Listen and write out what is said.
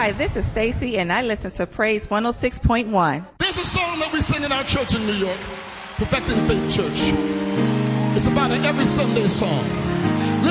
Hi, this is Stacy, and I listen to Praise 106.1. There's a song that we sing in our church in New York, Perfecting Faith Church. It's about an every Sunday song.